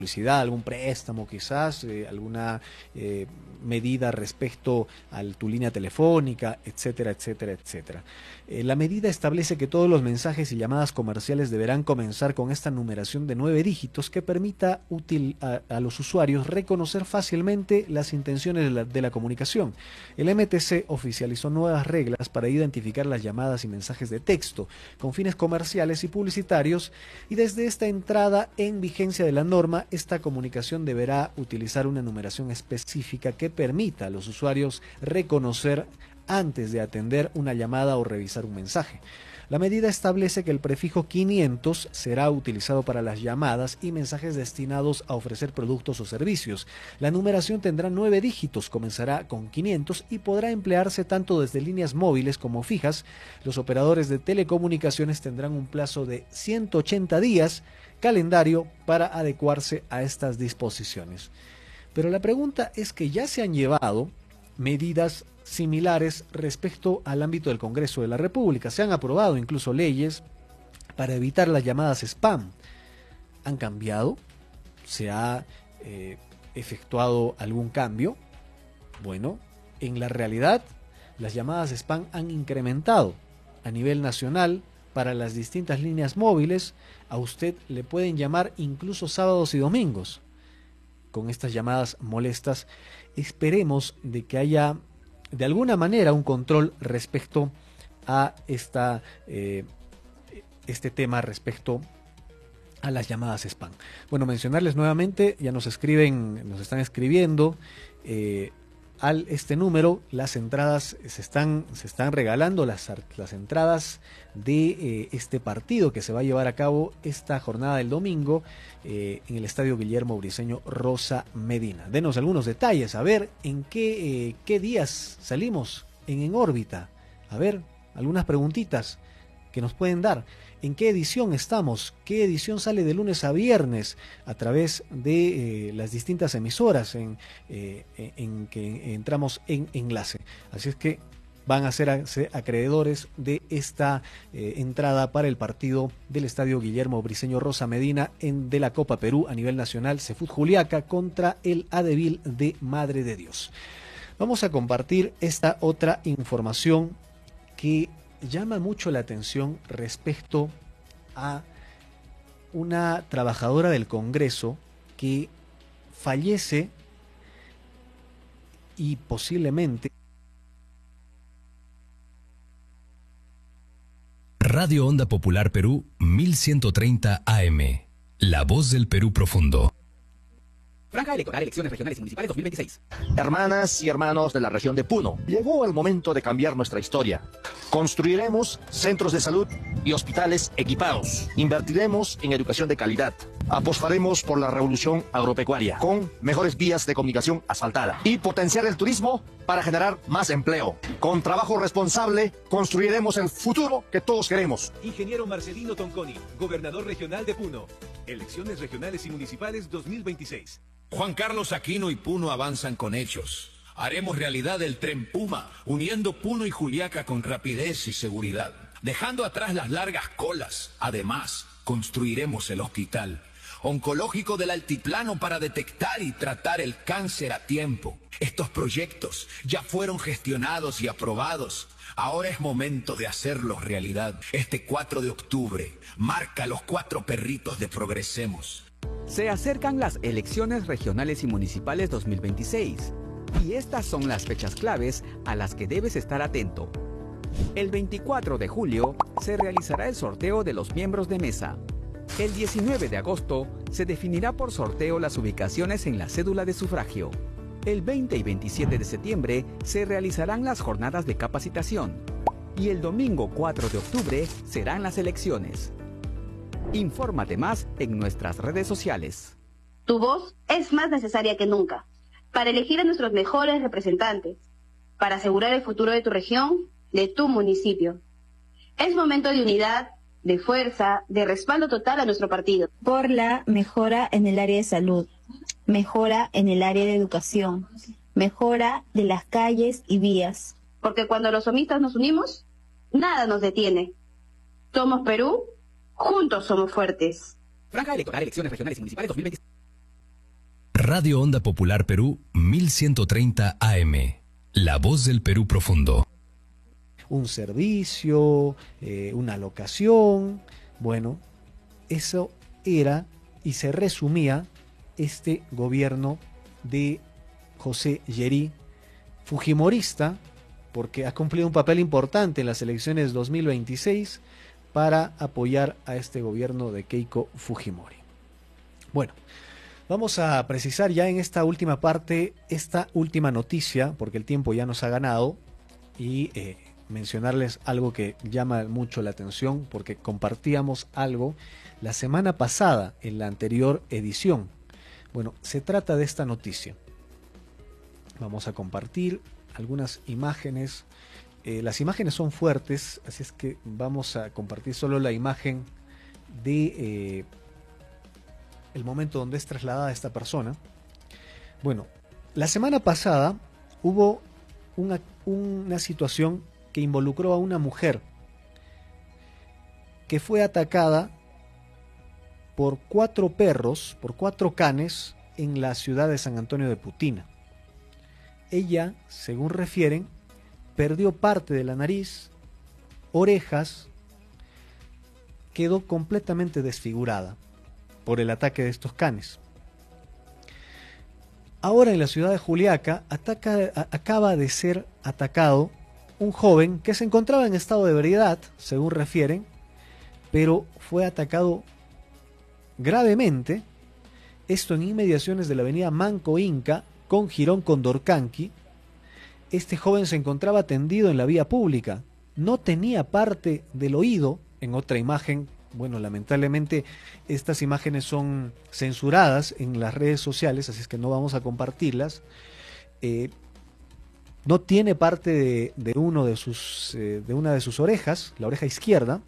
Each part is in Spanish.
publicidad, algún préstamo quizás, alguna medida respecto a tu línea telefónica, etcétera, etcétera, etcétera. La medida establece que todos los mensajes y llamadas comerciales deberán comenzar con esta numeración de 9 dígitos que permita a los usuarios reconocer fácilmente las intenciones de la comunicación. El MTC oficializó nuevas reglas para identificar las llamadas y mensajes de texto con fines comerciales y publicitarios, y desde esta entrada en vigencia de la norma, esta comunicación deberá utilizar una numeración específica que permita a los usuarios reconocer antes de atender una llamada o revisar un mensaje. La medida establece que el prefijo 500 será utilizado para las llamadas y mensajes destinados a ofrecer productos o servicios. La numeración tendrá 9 dígitos, comenzará con 500 y podrá emplearse tanto desde líneas móviles como fijas. Los operadores de telecomunicaciones tendrán un plazo de 180 días calendario para adecuarse a estas disposiciones. Pero la pregunta es que ya se han llevado medidas similares respecto al ámbito del Congreso de la República. Se han aprobado incluso leyes para evitar las llamadas spam. ¿Han cambiado? ¿Se ha efectuado algún cambio? Bueno, en la realidad, las llamadas spam han incrementado a nivel nacional. Para las distintas líneas móviles, a usted le pueden llamar incluso sábados y domingos con estas llamadas molestas. Esperemos de que haya de alguna manera un control respecto a este tema respecto a las llamadas spam. Bueno, mencionarles nuevamente, ya nos están escribiendo al este número, las entradas se están regalando, las entradas de este partido que se va a llevar a cabo esta jornada del domingo en el Estadio Guillermo Briceño Rosa Medina. Denos algunos detalles, a ver en qué días salimos en órbita, a ver, algunas preguntitas que nos pueden dar. ¿En qué edición estamos? ¿Qué edición sale de lunes a viernes a través de las distintas emisoras en que entramos en enlace? Así es que van a ser acreedores de esta entrada para el partido del Estadio Guillermo Briceño Rosa Medina de la Copa Perú a nivel nacional, Cefut Juliaca contra el Adevil de Madre de Dios. Vamos a compartir esta otra información que llama mucho la atención respecto a una trabajadora del Congreso que fallece y posiblemente... Radio Onda Popular Perú 1130 AM, la voz del Perú profundo. Franja electoral, elecciones regionales y municipales 2026. Hermanas y hermanos de la región de Puno, llegó el momento de cambiar nuestra historia. Construiremos centros de salud y hospitales equipados. Invertiremos en educación de calidad. Apostaremos por la revolución agropecuaria, con mejores vías de comunicación asfaltada. Y potenciar el turismo para generar más empleo. Con trabajo responsable, construiremos el futuro que todos queremos. Ingeniero Marcelino Tonconi, gobernador regional de Puno. Elecciones regionales y municipales 2026. Juan Carlos Aquino y Puno avanzan con hechos. Haremos realidad el Tren Puma, uniendo Puno y Juliaca con rapidez y seguridad, dejando atrás las largas colas. Además, construiremos el hospital oncológico del altiplano para detectar y tratar el cáncer a tiempo. Estos proyectos ya fueron gestionados y aprobados. Ahora es momento de hacerlos realidad. Este 4 de octubre marca los 4 perritos de Progresemos. Se acercan las elecciones regionales y municipales 2026 y estas son las fechas claves a las que debes estar atento. El 24 de julio se realizará el sorteo de los miembros de mesa. El 19 de agosto se definirá por sorteo las ubicaciones en la cédula de sufragio. El 20 y 27 de septiembre se realizarán las jornadas de capacitación y el domingo 4 de octubre serán las elecciones. Infórmate más en nuestras redes sociales. Tu voz es más necesaria que nunca para elegir a nuestros mejores representantes, para asegurar el futuro de tu región, de tu municipio. Es momento de unidad, de fuerza, de respaldo total a nuestro partido. Por la mejora en el área de salud, mejora en el área de educación, mejora de las calles y vías. Porque cuando los somistas nos unimos, nada nos detiene. Somos Perú, juntos somos fuertes. Franja electoral, elecciones regionales y municipales 2026. Radio Onda Popular Perú 1130 AM. La voz del Perú profundo. Un servicio, una locación, bueno, eso era y se resumía este gobierno de José Llerí, fujimorista, porque ha cumplido un papel importante en las elecciones 2026 para apoyar a este gobierno de Keiko Fujimori. Bueno, vamos a precisar ya en esta última parte, esta última noticia, porque el tiempo ya nos ha ganado, y mencionarles algo que llama mucho la atención, porque compartíamos algo la semana pasada en la anterior edición. Bueno, se trata de esta noticia. Vamos a compartir algunas imágenes. Las imágenes son fuertes, así es que vamos a compartir solo la imagen de el momento donde es trasladada esta persona. Bueno, la semana pasada hubo una situación que involucró a una mujer que fue atacada por 4 perros, por 4 canes en la ciudad de San Antonio de Putina. Ella, según refieren, perdió parte de la nariz, orejas, quedó completamente desfigurada por el ataque de estos canes. Ahora en la ciudad de Juliaca acaba de ser atacado un joven que se encontraba en estado de ebriedad, según refieren, pero fue atacado gravemente, esto en inmediaciones de la avenida Manco Inca con Girón Condorcanqui. Este joven se encontraba tendido en la vía pública, no tenía parte del oído. En otra imagen, bueno, lamentablemente estas imágenes son censuradas en las redes sociales, así es que no vamos a compartirlas. No tiene parte de una de sus orejas, la oreja izquierda,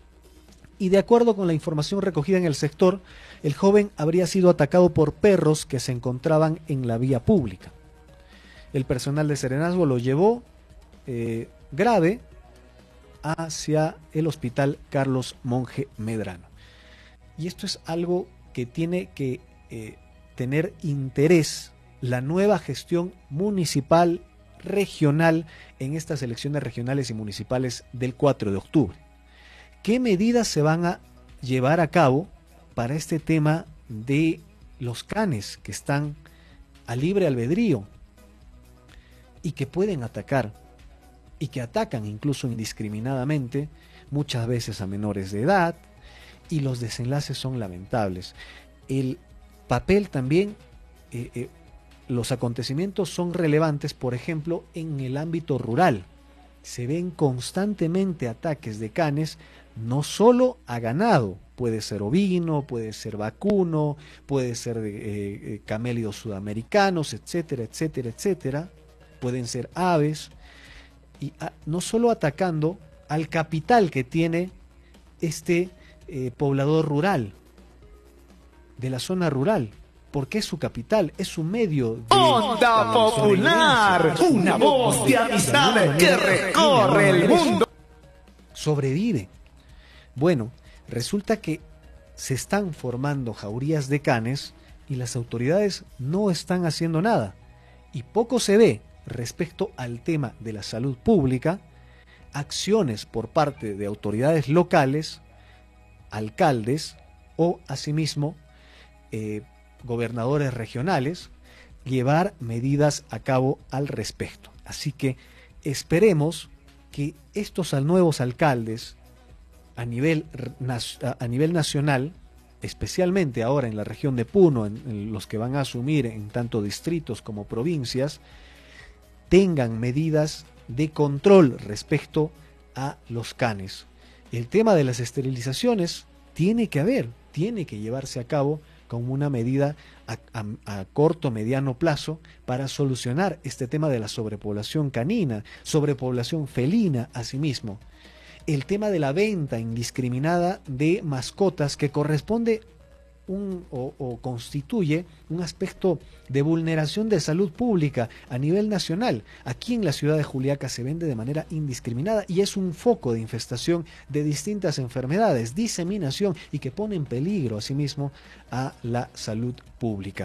y de acuerdo con la información recogida en el sector, el joven habría sido atacado por perros que se encontraban en la vía pública. El personal de Serenazgo lo llevó grave hacia el hospital Carlos Monge Medrano. Y esto es algo que tiene que tener interés la nueva gestión municipal, regional, en estas elecciones regionales y municipales del 4 de octubre. ¿Qué medidas se van a llevar a cabo para este tema de los canes que están a libre albedrío y que pueden atacar y que atacan incluso indiscriminadamente, muchas veces a menores de edad, y los desenlaces son lamentables? El papel también, los acontecimientos son relevantes, por ejemplo, en el ámbito rural. Se ven constantemente ataques de canes, no solo a ganado, puede ser ovino, puede ser vacuno, puede ser camélidos sudamericanos, etcétera, etcétera, etcétera, pueden ser aves, y no solo atacando al capital que tiene este poblador rural, de la zona rural, porque es su capital, es su medio de Onda Popular, una voz de amistad que recorre el mundo. Sobrevive. Bueno, resulta que se están formando jaurías de canes y las autoridades no están haciendo nada. Y poco se ve respecto al tema de la salud pública, acciones por parte de autoridades locales, alcaldes o asimismo gobernadores regionales, llevar medidas a cabo al respecto. Así que esperemos que estos nuevos alcaldes a nivel nacional, especialmente ahora en la región de Puno, en los que van a asumir en tanto distritos como provincias, tengan medidas de control respecto a los canes. El tema de las esterilizaciones tiene que llevarse a cabo como una medida a corto, mediano plazo para solucionar este tema de la sobrepoblación canina, sobrepoblación felina asimismo. El tema de la venta indiscriminada de mascotas que corresponde o constituye un aspecto de vulneración de salud pública a nivel nacional. Aquí en la ciudad de Juliaca se vende de manera indiscriminada y es un foco de infestación de distintas enfermedades, diseminación y que pone en peligro asimismo a la salud pública.